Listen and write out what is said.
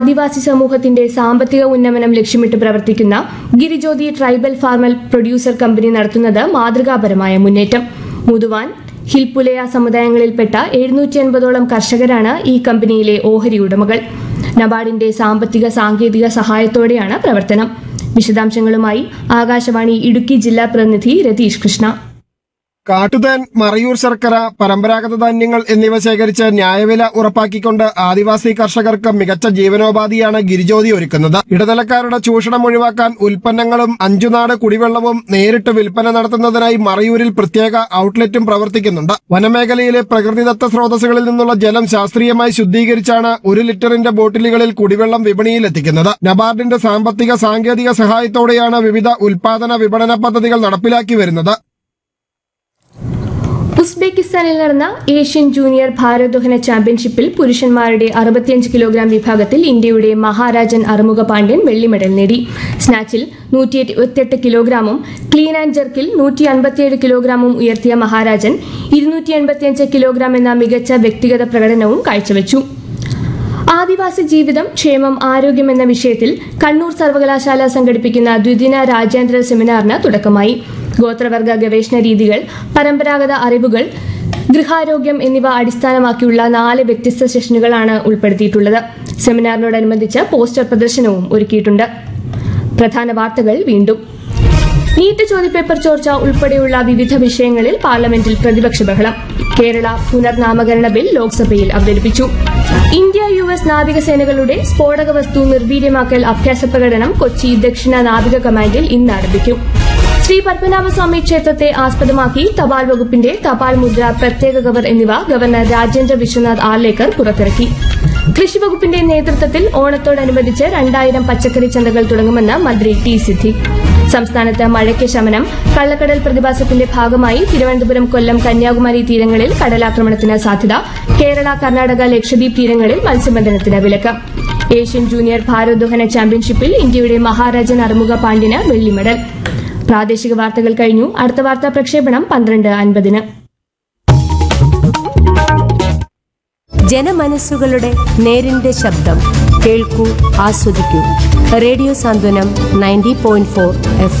ആദിവാസി സമൂഹത്തിന്റെ സാമ്പത്തിക ഉന്നമനം ലക്ഷ്യമിട്ട് പ്രവർത്തിക്കുന്ന ഗിരിജ്യോതി ട്രൈബൽ ഫാർമൽ പ്രൊഡ്യൂസർ കമ്പനി നടത്തുന്നത് മാതൃകാപരമായ മുന്നേറ്റം. മുതുവാൻ, ഹിൽപുലയ സമുദായങ്ങളിൽപ്പെട്ട 750ഓളം കർഷകരാണ് ഈ കമ്പനിയിലെ ഓഹരി ഉടമകൾ. നബാർഡിന്റെ സാമ്പത്തിക സാങ്കേതിക സഹായത്തോടെയാണ് പ്രവർത്തനം. വിശദാംശങ്ങളുമായി ആകാശവാണി ഇടുക്കി ജില്ലാ പ്രതിനിധി രതീഷ് കൃഷ്ണ. കാട്ടുതേൻ, മറയൂർ ശർക്കര, പരമ്പരാഗത ധാന്യങ്ങൾ എന്നിവ ശേഖരിച്ച് ന്യായവില ഉറപ്പാക്കിക്കൊണ്ട് ആദിവാസി കർഷകർക്ക് മികച്ച ജീവനോപാധിയാണ് ഗിരിജ്യോതി ഒരുക്കുന്നത്. ഇടനിലക്കാരുടെ ചൂഷണം ഒഴിവാക്കാൻ ഉൽപ്പന്നങ്ങളും അഞ്ചുനാട് കുടിവെള്ളവും നേരിട്ട് വിൽപ്പന നടത്തുന്നതിനായി മറയൂരിൽ പ്രത്യേക ഔട്ട്ലെറ്റും പ്രവർത്തിക്കുന്നുണ്ട്. വനമേഖലയിലെ പ്രകൃതിദത്ത സ്രോതസ്സുകളിൽ നിന്നുള്ള ജലം ശാസ്ത്രീയമായി ശുദ്ധീകരിച്ചാണ് 1 ലിറ്ററിന്റെ ബോട്ടിലുകളിൽ കുടിവെള്ളം വിപണിയിലെത്തിക്കുന്നത്. നബാർഡിന്റെ സാമ്പത്തിക സാങ്കേതിക സഹായത്തോടെയാണ് വിവിധ ഉൽപാദന വിപണന പദ്ധതികൾ നടപ്പിലാക്കി വരുന്നത്. ഉസ്ബെക്കിസ്ഥാനിൽ നടന്ന ഏഷ്യൻ ജൂനിയർ ഭാരോദ്വഹന ചാമ്പ്യൻഷിപ്പിൽ പുരുഷന്മാരുടെ 65 കിലോഗ്രാം വിഭാഗത്തിൽ ഇന്ത്യയുടെ മഹാരാജൻ അറുമുഖ പാണ്ഡ്യൻ വെള്ളി മെഡൽ നേടി. സ്നാച്ചിൽ 128 കിലോഗ്രാമും ക്ലീൻ ആൻഡ് ജർക്കിൽ 157 കിലോഗ്രാമും ഉയർത്തിയ മഹാരാജൻ 285 കിലോഗ്രാം എന്ന മികച്ച വ്യക്തിഗത പ്രകടനവും കാഴ്ചവെച്ചു. ആദിവാസി ജീവിതം, ക്ഷേമം, ആരോഗ്യം എന്ന വിഷയത്തിൽ കണ്ണൂർ സർവകലാശാല സംഘടിപ്പിക്കുന്ന ദ്വിദിന രാജ്യാന്തര സെമിനാറിന് തുടക്കമായി. ഗോത്രവർഗ ഗവേഷണ രീതികൾ, പരമ്പരാഗത അറിവുകൾ, ഗൃഹാരോഗ്യം എന്നിവ അടിസ്ഥാനമാക്കിയുള്ള 4 വ്യത്യസ്ത സെഷനുകളാണ് ഉൾപ്പെടുത്തിയിട്ടുള്ളത്. സെമിനാറിനോടനുബന്ധിച്ച് പോസ്റ്റർ പ്രദർശനവും ഒരുക്കിയിട്ടുണ്ട്. പ്രധാന വാർത്തകൾ വീണ്ടും. നീറ്റ് ചോദ്യപേപ്പർ ചോർച്ച ഉൾപ്പെടെയുള്ള വിവിധ വിഷയങ്ങളിൽ പാർലമെന്റിൽ പ്രതിപക്ഷ ബഹളം. കേരള പുനർനാമകരണ ബിൽ ലോക്സഭയിൽ അവതരിപ്പിച്ചു. ഇന്ത്യ US നാവികസേനകളുടെ സ്ഫോടക വസ്തു നിർവീര്യമാക്കൽ അഭ്യാസ പ്രകടനം കൊച്ചി ദക്ഷിണ നാവിക കമാൻഡിൽ ഇന്ന് ആരംഭിക്കും. ശ്രീ പത്മനാഭസ്വാമി ക്ഷേത്രത്തെ ആസ്പദമാക്കി തപാൽ വകുപ്പിന്റെ തപാൽ മുദ്ര, പ്രത്യേക കവർ എന്നിവ ഗവർണർ രാജേന്ദ്ര വിശ്വനാഥ് ആർലേക്കർ പുറത്തിറക്കി. കൃഷിവകുപ്പിന്റെ നേതൃത്വത്തിൽ ഓണത്തോടനുബന്ധിച്ച് 2000 പച്ചക്കറി ചന്തകൾ തുടങ്ങുമെന്ന് മന്ത്രി ടി സിദ്ദിഖ്. സംസ്ഥാനത്ത് മഴയ്ക്ക് ശമനം. കള്ളക്കടൽ പ്രതിഭാസത്തിന്റെ ഭാഗമായി തിരുവനന്തപുരം, കൊല്ലം, കന്യാകുമാരി തീരങ്ങളിൽ കടലാക്രമണത്തിന് സാധ്യത. കേരള, കർണാടക, ലക്ഷദ്വീപ് തീരങ്ങളിൽ മത്സ്യബന്ധനത്തിന് വിലക്ക്. ഏഷ്യൻ ജൂനിയർ ഭാരോദ്വഹന ചാമ്പ്യൻഷിപ്പിൽ ഇന്ത്യയുടെ മഹാരാജൻ അറുമുഖ പാണ്ഡ്യന് വെള്ളി മെഡൽ. പ്രാദേശിക വാർത്തകൾ കഴിഞ്ഞു. അടുത്ത വാർത്താ പ്രക്ഷേപണം 12:50. ജനമനസ്സുകളുടെ നേരിന്റെ ശബ്ദം കേൾക്കൂ, ആസ്വദിക്കൂ. റേഡിയോ സാന്ത്വനം 90.4 FM.